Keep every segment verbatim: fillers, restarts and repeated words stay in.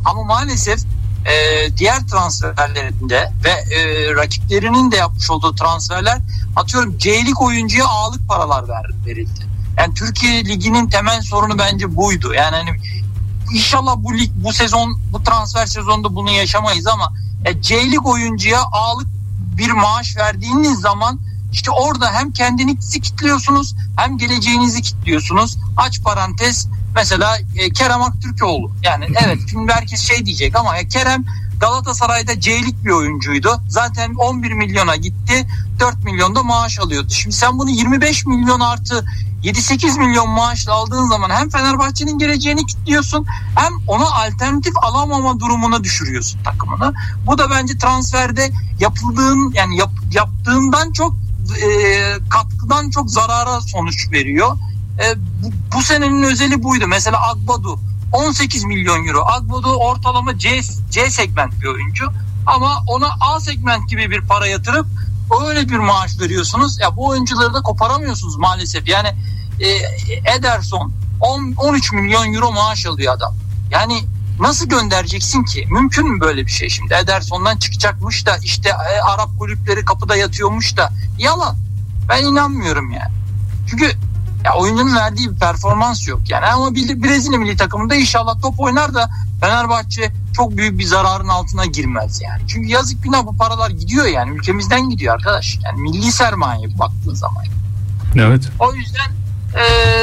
Ama maalesef e, diğer transferlerinde ve e, rakiplerinin de yapmış olduğu transferler, atıyorum C-Lig oyuncuya ağırlık paralar ver, verildi. Yani Türkiye Ligi'nin temel sorunu bence buydu. Yani hani İnşallah bu lig, bu sezon, bu transfer sezonunda bunu yaşamayız ama e, C-Lig oyuncuya ağırlık bir maaş verdiğiniz zaman işte orada hem kendinizi kilitliyorsunuz hem geleceğinizi kilitliyorsunuz. Aç parantez, mesela e, Kerem Aktürkoğlu. Yani evet, şimdi herkes şey diyecek ama ya Kerem Galatasaray'da C-Lig bir oyuncuydu. Zaten on bir milyona gitti. dört milyonda maaş alıyordu. Şimdi sen bunu yirmi beş milyon artı yedi sekiz milyon maaşla aldığın zaman hem Fenerbahçe'nin geleceğini kilitliyorsun hem ona alternatif alamama durumuna düşürüyorsun takımını. Bu da bence transferde yapıldığın, yani yap, yaptığından çok e, katkıdan çok zarara sonuç veriyor. E, bu, bu senenin özeli buydu. Mesela Agbadu on sekiz milyon euro. Agbadu ortalama C, C segment bir oyuncu ama ona A segment gibi bir para yatırıp öyle bir maaş veriyorsunuz. Ya bu oyuncuları da koparamıyorsunuz maalesef. Yani e, Ederson on on üç milyon euro maaş alıyor adam. Yani nasıl göndereceksin ki? Mümkün mü böyle bir şey şimdi? Ederson'dan çıkacakmış da işte e, Arap kulüpleri kapıda yatıyormuş da. Yalan. Ben inanmıyorum yani. Çünkü ya oyuncunun verdiği bir performans yok yani. Ama Brezilya milli takımında inşallah top oynar da Fenerbahçe çok büyük bir zararın altına girmez yani. Çünkü yazık günah, bu paralar gidiyor yani. Ülkemizden gidiyor arkadaş. Yani milli sermaye baktığın zaman. Evet. O yüzden e,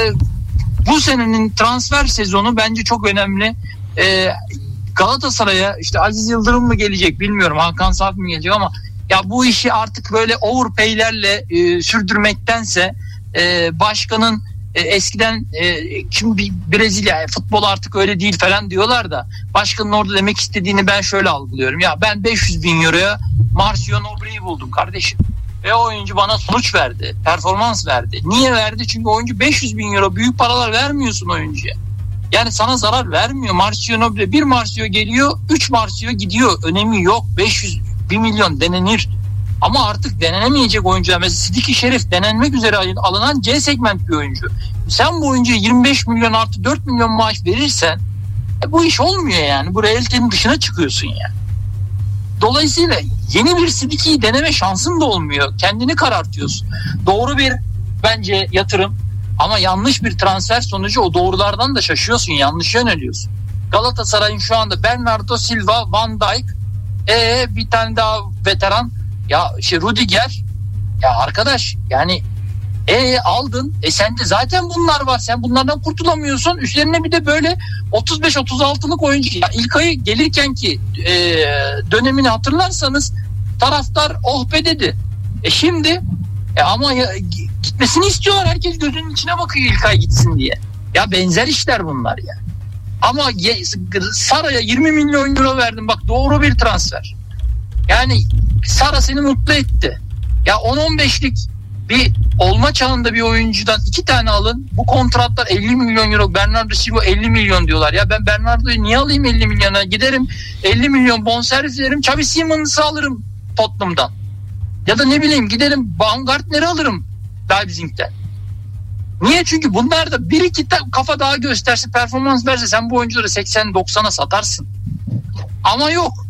bu senenin transfer sezonu bence çok önemli. E, Galatasaray'a işte Aziz Yıldırım mı gelecek bilmiyorum, Hakan Saat mı gelecek ama ya bu işi artık böyle overpay'lerle e, sürdürmektense e, başkanın e, eskiden e, şimdi Brezilya futbol artık öyle değil falan diyorlar da başkanın orada demek istediğini ben şöyle algılıyorum. Ya ben beş yüz bin euroya Marcio Nobre'yi buldum kardeşim. Ve o oyuncu bana sonuç verdi. Performans verdi. Niye verdi? Çünkü oyuncu beş yüz bin euro, büyük paralar vermiyorsun oyuncuya. Yani sana zarar vermiyor. Marcio Nobre, bir Marcio geliyor, üç Marcio gidiyor. Önemi yok. beş yüz, bir milyon denenir. Ama artık denenemeyecek oyuncular. Mesela Sidiki Şerif denenmek üzere alınan C segment bir oyuncu. Sen bu oyuncuya yirmi beş milyon artı dört milyon maaş verirsen e bu iş olmuyor yani. Bu realitenin dışına çıkıyorsun yani. Dolayısıyla yeni bir Sidiki'yi deneme şansın da olmuyor. Kendini karartıyorsun. Doğru bir bence yatırım ama yanlış bir transfer sonucu o doğrulardan da şaşıyorsun. Yanlış yöneliyorsun. Galatasaray'ın şu anda Bernardo Silva, Van Dijk, ee, bir tane daha veteran ya şey Rudiger. Ya arkadaş yani e aldın. E sende zaten bunlar var. Sen bunlardan kurtulamıyorsun. Üstlerine bir de böyle otuz beş otuz altılık oyuncu. Ya İlkay gelirken ki e, dönemini hatırlarsanız taraftar oh be dedi. E şimdi e ama ya, gitmesini istiyorlar. Herkes gözünün içine bakıyor İlkay gitsin diye. Ya benzer işler bunlar ya. Ama ye, Sara'ya yirmi milyon euro verdim. Bak doğru bir transfer. Yani Sara seni mutlu etti. Ya on on beşlik bir olma çağında bir oyuncudan iki tane alın. Bu kontratlar elli milyon euro. Bernardo Silva elli milyon diyorlar. Ya ben Bernardo'yu niye alayım elli milyona? Giderim elli milyon bonservis veririm. Xavi Simons'ı alırım Tottenham'dan. Ya da ne bileyim giderim Baumgartner'i alırım Leipzig'ten. Niye? Çünkü bunlar da bir iki kafa daha gösterse, performans verse sen bu oyuncuları seksen doksana satarsın. Ama yok.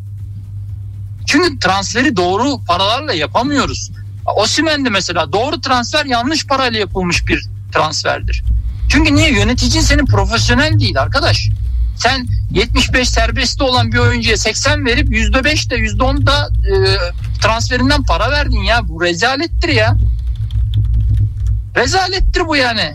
Çünkü transferi doğru paralarla yapamıyoruz. Osimhen de mesela doğru transfer yanlış parayla yapılmış bir transferdir. Çünkü niye? Yöneticin senin profesyonel değil arkadaş. Sen yetmiş beş serbestte olan bir oyuncuya seksen verip yüzde beş de yüzde on da e, transferinden para verdin ya. Bu rezalettir ya. Rezalettir bu yani.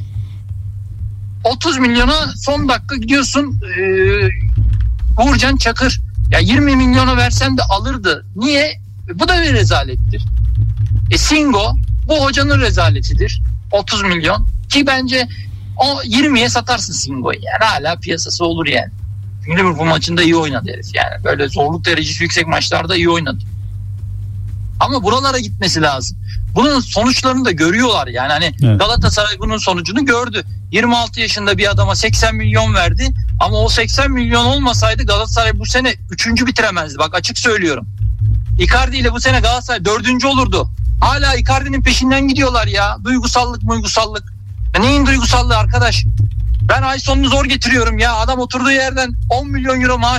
otuz milyona son dakika gidiyorsun e, Uğurcan Çakır. Ya yirmi milyona versen de alırdı. Niye? Bu da bir rezalettir. E Singo bu hocanın rezaletidir. otuz milyon ki bence o yirmiye satarsın Singo'yu yani hala piyasası olur yani. Çünkü Liverpool maçında iyi oynadı herif yani. Böyle zorluk derecesi yüksek maçlarda iyi oynadı. Ama buralara gitmesi lazım. Bunun sonuçlarını da görüyorlar yani hani evet. Galatasaray bunun sonucunu gördü. yirmi altı yaşında bir adama seksen milyon verdi ama o seksen milyon olmasaydı Galatasaray bu sene üçüncü bitiremezdi. Bak açık söylüyorum. Icardi ile bu sene Galatasaray dördüncü olurdu. Hala Icardi'nin peşinden gidiyorlar ya. Duygusallık duygusallık. Ya neyin duygusallığı arkadaş? Ben ay sonunu zor getiriyorum ya. Adam oturduğu yerden on milyon euro maaş